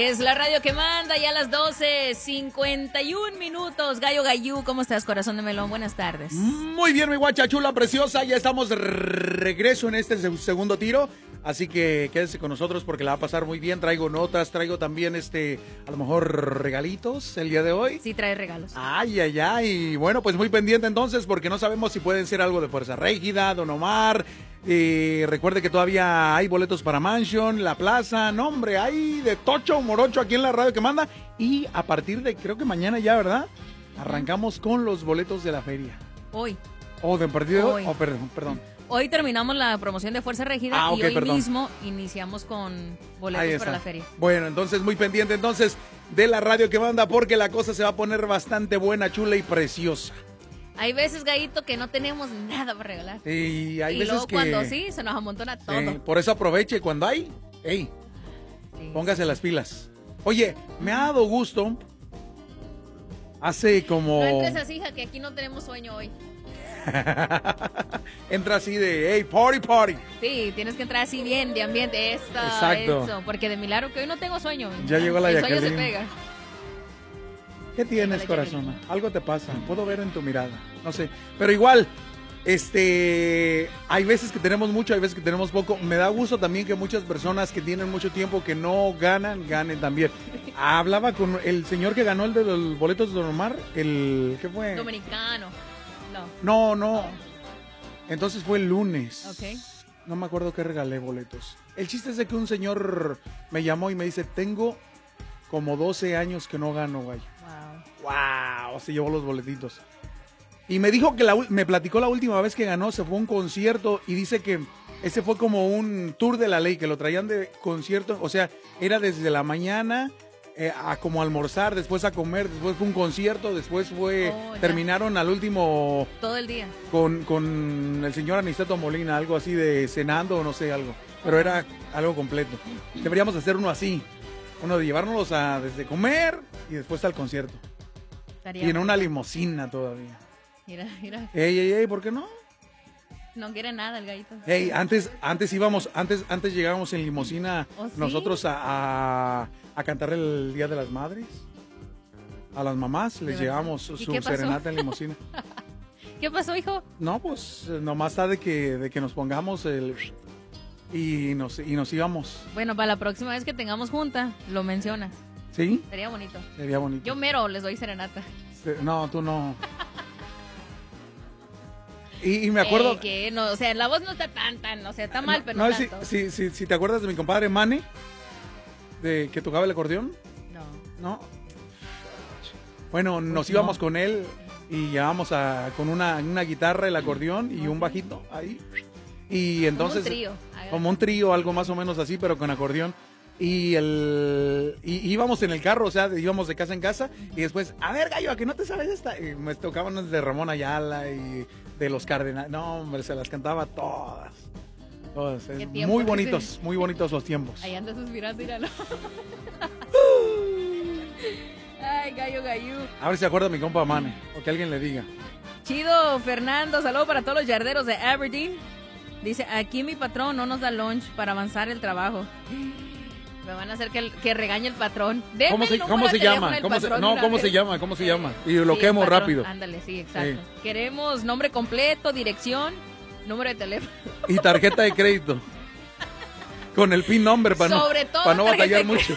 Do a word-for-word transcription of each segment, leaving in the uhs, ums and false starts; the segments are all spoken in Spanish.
Es la radio que manda, ya a las doce cincuenta y un minutos. Gallo Gallú, ¿cómo estás, corazón de melón? Buenas tardes. Muy bien, mi guacha chula preciosa. Ya estamos de regreso en este segundo tiro. Así que quédese con nosotros porque la va a pasar muy bien. Traigo notas, traigo también este, a lo mejor regalitos el día de hoy. Sí, trae regalos. Ay, ay, ay. Y bueno, pues muy pendiente entonces porque no sabemos si pueden ser algo de Fuerza Régida, Don Omar. Eh, recuerde que todavía hay boletos para Mansion, La Plaza. No, hombre, hay de tocho morocho aquí en la radio que manda. Y a partir de, creo que mañana ya, ¿verdad? Arrancamos con los boletos de la feria. Hoy. ¿O oh, de partido de hoy? hoy. Oh, perdón, perdón. Hoy terminamos la promoción de Fuerza Régida ah, okay, y hoy perdón. mismo iniciamos con boletos para la feria. Bueno, entonces muy pendiente entonces de la radio que manda porque la cosa se va a poner bastante buena, chula y preciosa. Hay veces, Gallito, que no tenemos nada para regalar. Y hay y veces luego que... cuando sí, se nos amontona todo. Sí, por eso aproveche cuando hay, ey, sí, póngase sí. las pilas. Oye, me ha dado gusto, hace como... No entres así, hija, que aquí no tenemos sueño hoy. Entra así de, hey, party, party. Sí, tienes que entrar así bien, de ambiente, esto, exacto. Eso, porque de milagro que hoy no tengo sueño. Ya llegó la El Jacqueline. sueño se pega. ¿Qué tienes, corazón? Algo te pasa, puedo ver en tu mirada, no sé, pero igual, este, hay veces que tenemos mucho, hay veces que tenemos poco. Me da gusto también que muchas personas que tienen mucho tiempo que no ganan, ganen también. Hablaba con el señor que ganó el de los boletos de Don Omar, el, ¿qué fue? Dominicano. No, no. Entonces fue el lunes. Okay. No me acuerdo qué regalé boletos. El chiste es de que un señor me llamó y me dice, tengo como doce años que no gano, gallo. Wow. Wow, se llevó los boletitos. Y me dijo que la, me platicó la última vez que ganó, se fue a un concierto y dice que ese fue como un tour de la ley, que lo traían de concierto, o sea, era desde la mañana... Eh, a como almorzar, después a comer, después fue un concierto, después fue, oh, terminaron al último... Todo el día. Con, con el señor Aniceto Molina, algo así de cenando o no sé, algo. Pero era algo completo. Deberíamos hacer uno así, uno de llevárnoslos a desde comer y después al concierto. Estaría y en una limusina todavía. Mira, mira. Ey, ey, ey, ¿por qué no? No quiere nada el gallito. Ey, antes, antes íbamos, antes, antes llegábamos en limusina ¿Oh, sí? nosotros a... a a cantar el Día de las Madres. A las mamás les llevamos su serenata en limusina. ¿Qué pasó, hijo? No, pues nomás está de que, de que nos pongamos el... Y nos, y nos íbamos. Bueno, para la próxima vez que tengamos junta, lo mencionas. ¿Sí? Sería bonito. Sería bonito. Yo mero les doy serenata. No, tú no. Y, y me acuerdo... Eh, que no, o sea, la voz no está tan, tan, o sea, está mal, no, pero no, no tanto. Si, si, si te acuerdas de mi compadre Mane, de que tocaba el acordeón. No. ¿No? Bueno, nos pues íbamos no. con él y llevábamos a, con una, una guitarra, el acordeón y un bajito ahí. Y entonces... Como un trío. Como un trío, algo más o menos así, pero con acordeón. Y el y íbamos en el carro, o sea, íbamos de casa en casa y después, a ver, gallo, ¿a que no te sabes esta? Y me tocaban unas de Ramón Ayala y de los Cardenales. No, hombre, se las cantaba todas. todas. Muy bonitos, sí. muy bonitos los tiempos. Ahí anda suspirando, míralo. Ay, gallo, gallo. A ver si se acuerda mi compa Mane, o que alguien le diga. Chido, Fernando, saludo para todos los yarderos de Aberdeen. Dice, aquí mi patrón no nos da lunch para avanzar el trabajo. Me van a hacer que, que regañe el patrón. Denme ¿Cómo se, ¿cómo se llama? ¿Cómo se, no, ¿cómo se llama? ¿Cómo se llama? Y lo sí, quemo rápido. Ándale, sí, exacto. Sí. Queremos nombre completo, dirección, número de teléfono. Y tarjeta de crédito. Con el PIN number para no, para no batallar mucho.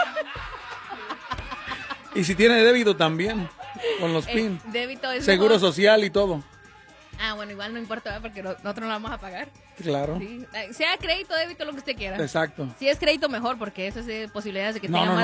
Y si tiene débito también, con los PIN. Eh, débito es Seguro mejor. Social y todo. Ah, bueno, igual no importa, ¿verdad? Porque nosotros no la vamos a pagar. Claro. Sí. Sea crédito, débito, lo que usted quiera. Exacto. Si es crédito, mejor, porque eso es de posibilidades de que no, tenga no, más